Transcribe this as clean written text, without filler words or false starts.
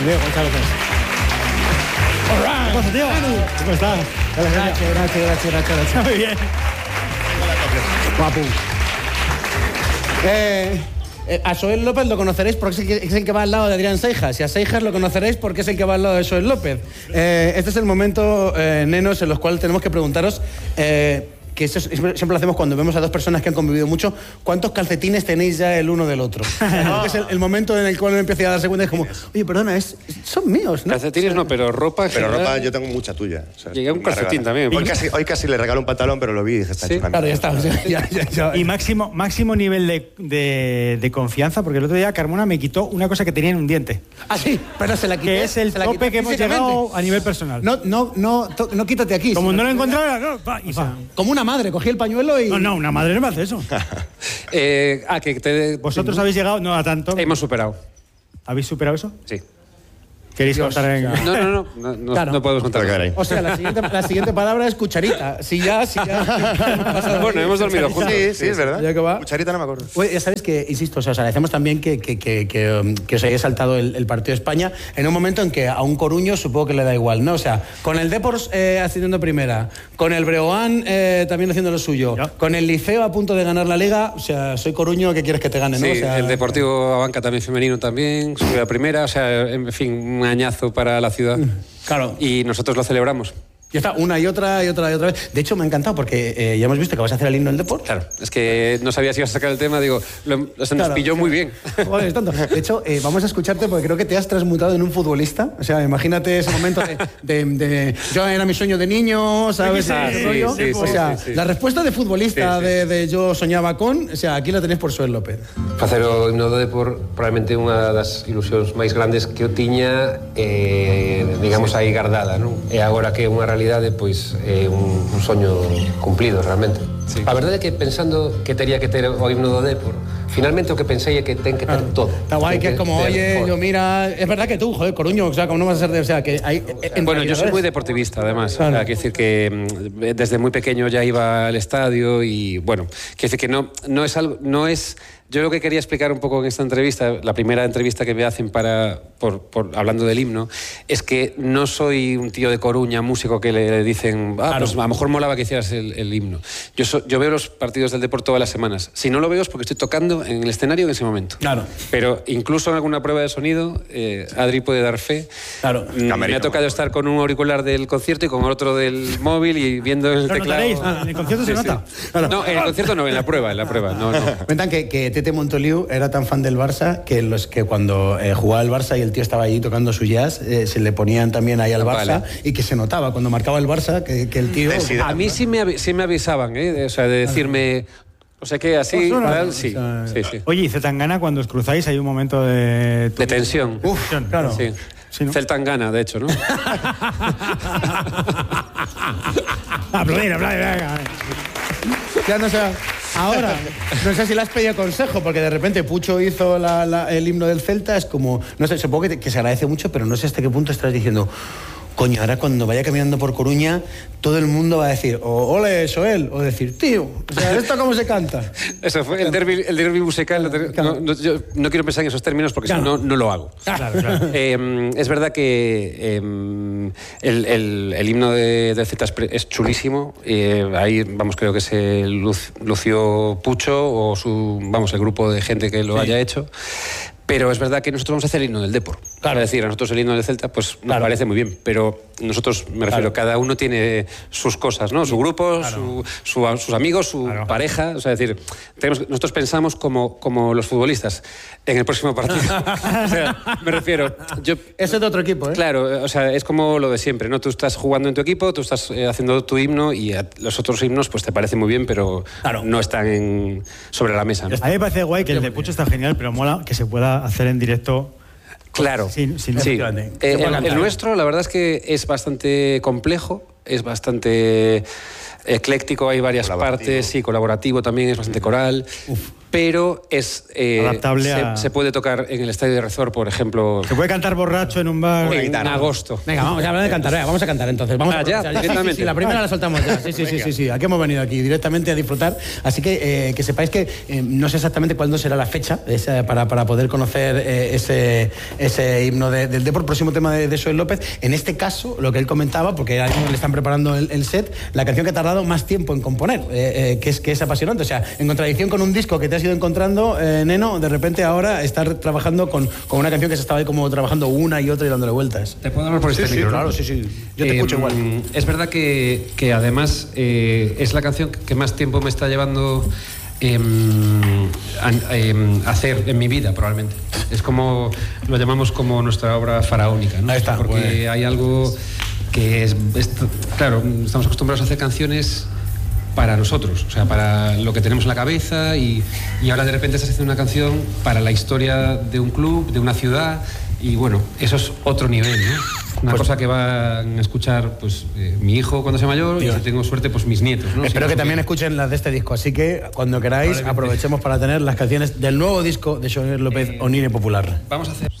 Bien, muchas gracias. ¿Qué pasa, tío? ¿Cómo estás? Gracias. Muy bien. Guapo. A Xoel López lo conoceréis porque es el que va al lado de Adrián Seijas, y a Seijas lo conoceréis porque es el que va al lado de Xoel López. Este es el momento, nenos, en los cuales tenemos que preguntaros, que eso siempre lo hacemos cuando vemos a dos personas que han convivido mucho, ¿cuántos calcetines tenéis ya el uno del otro? Es el momento en el cual uno empieza a darse cuenta, es como, oye, perdona, son míos, ¿no? Calcetines no, pero ropa... Pero ropa yo tengo mucha tuya. O sea, llegué a un calcetín también. Hoy casi le regalo un pantalón, pero lo vi y dije, está ¿Sí? chupando. Claro, ya está. Ya. Y máximo nivel de confianza, porque el otro día Carmona me quitó una cosa que tenía en un diente. Ah, sí, pero se la quité. Que es el tope que hemos llegado a nivel personal. No quítate aquí. Como no lo encontrara, no, y va. Como una madre, cogí el pañuelo y... No, una madre no me hace eso. ¿Vosotros habéis llegado? No a tanto. Hemos superado. ¿Habéis superado eso? Sí. ¿Queréis contar en... No, Claro. no podemos contar. O sea, la siguiente palabra es cucharita. Si ya. Bueno, hemos dormido juntos. Sí, es verdad. Ya que va. Cucharita no me acuerdo. Oye, ya sabes que, insisto, os agradecemos también que os hayáis saltado el partido de España en un momento en que a un Coruño supongo que le da igual, ¿no? O sea, con el Depors ascendiendo primera, con el Breogán también haciendo lo suyo, con el Liceo a punto de ganar la Liga, o sea, soy Coruño, ¿qué quieres que te gane, no? Sí, O sea, el Deportivo Abanca también femenino también, subió a primera, o sea, en fin, un añazo para la ciudad. Claro. Y nosotros lo celebramos. Ya está, una y otra vez. De hecho, me ha encantado porque ya hemos visto que vas a hacer el himno del deporte. Claro, es que no sabía si ibas a sacar el tema, digo, se nos pilló muy bien. Joder, es tanto. De hecho, vamos a escucharte porque creo que te has transmutado en un futbolista. O sea, imagínate ese momento de yo era mi sueño de niño, ¿sabes? Sí, o sea, sí. la respuesta de futbolista de yo soñaba con, o sea, aquí la tenéis por Xoel López. Facer o himno do Depor probablemente unha das ilusións máis grandes que eu tiña, digamos, aí guardada, non? E agora que é unha realidade, pois é un soño cumplido realmente. Sí. A verdade é que pensando que tería que ter o himno do Depor, finalmente o que pensei é que ten que ter todo. Está guay, que es como, oye, yo mira, es verdad que tú, joder, Coruño, o sea, como no vas a ser de, o sea, que hay... Bueno, yo soy muy deportivista, además. Claro. O sea, quiero decir que desde muy pequeño ya iba al estadio y, bueno, quiero decir que no es algo, no es... Yo lo que quería explicar un poco en esta entrevista, la primera entrevista que me hacen hablando del himno, es que no soy un tío de Coruña, músico, que le dicen, claro, pues a lo mejor molaba que hicieras el himno. Yo veo los partidos del Depor todas las semanas. Si no lo veo es porque estoy tocando en el escenario en ese momento. Claro. Pero incluso en alguna prueba de sonido, Adri puede dar fe. Claro. Me ha tocado estar con un auricular del concierto y con otro del móvil y viendo el teclado. ¿En el concierto se nota? Claro. No, en el concierto no, en la prueba. No. Cuentan que Tete Montoliu era tan fan del Barça que cuando jugaba el Barça y el tío estaba allí tocando su jazz, se le ponían también ahí al Barça, y que se notaba cuando marcaba el Barça que el tío... A mí sí me avisaban, o sea, de decirme... O sea que así, sí. Oye, y Zetangana, cuando os cruzáis, hay un momento de tensión. Uf, claro. Sí. Sí, ¿no? Celtangana, de hecho, ¿no? Aplaudir. Ya no sé, ahora, no sé si le has pedido consejo, porque de repente Pucho hizo el himno del Celta, es como, no sé, supongo que se agradece mucho, pero no sé hasta qué punto estás diciendo, coño, ahora cuando vaya caminando por Coruña, todo el mundo va a decir, ole, Xoel, o decir, tío, o sea, ¿esto cómo se canta? Eso fue el derbi musical. Yo no quiero pensar en esos términos porque si no lo hago. Claro. Es verdad que el himno de Celta es chulísimo. Ahí, vamos, creo que se lució Pucho o el grupo de gente que lo haya hecho. Pero es verdad que nosotros vamos a hacer el himno del Depor. Claro. Es decir, a nosotros el himno del Celta pues nos parece muy bien, pero nosotros, me refiero, cada uno tiene sus cosas, ¿no? Su grupo, sus amigos, su pareja. O sea, es decir, nosotros pensamos como los futbolistas en el próximo partido. O sea, me refiero... Ese es de otro equipo, ¿eh? Claro, o sea, es como lo de siempre, ¿no? Tú estás jugando en tu equipo, tú estás haciendo tu himno y los otros himnos pues te parecen muy bien, pero no están sobre la mesa, ¿no? A mí me parece guay que el de Pucho está genial, pero mola que se pueda hacer en directo. Claro, sí. El nuestro, la verdad es que es bastante complejo, es bastante ecléctico, hay varias partes, colaborativo también, es bastante coral. pero es adaptable se puede tocar en el Estadio de Rezor, por ejemplo. Se puede cantar borracho en un bar en agosto. Venga, vamos a hablar de cantar. Vamos a cantar entonces. Vamos directamente. Sí, la primera la soltamos ya. Sí. Aquí hemos venido aquí directamente a disfrutar. Así que sepáis que no sé exactamente cuándo será la fecha para poder conocer ese himno del Depor, próximo tema de Xoel López. En este caso, lo que él comentaba, porque ahora mismo le están preparando el set, la canción que ha tardado más tiempo en componer, que es apasionante. O sea, en contradicción con un disco que te has ido encontrando, Neno, de repente ahora estar trabajando con una canción que se estaba ahí como trabajando una y otra y dándole vueltas. ¿Te puedo hablar por este micro? Claro, sí. Yo te escucho igual. Es verdad que además es la canción que más tiempo me está llevando hacer en mi vida, probablemente. Es como, lo llamamos como nuestra obra faraónica, ¿no? Ahí está. Porque bueno. hay algo que claro, estamos acostumbrados a hacer canciones para nosotros, o sea, para lo que tenemos en la cabeza y ahora de repente estás haciendo una canción para la historia de un club, de una ciudad y bueno, eso es otro nivel, ¿no? Una cosa que van a escuchar pues mi hijo cuando sea mayor Dios. Y si tengo suerte pues mis nietos, ¿no? Espero que también escuchen las de este disco, así que cuando queráis aprovechemos para tener las canciones del nuevo disco de Xoel López, Onire Popular. Vamos a hacer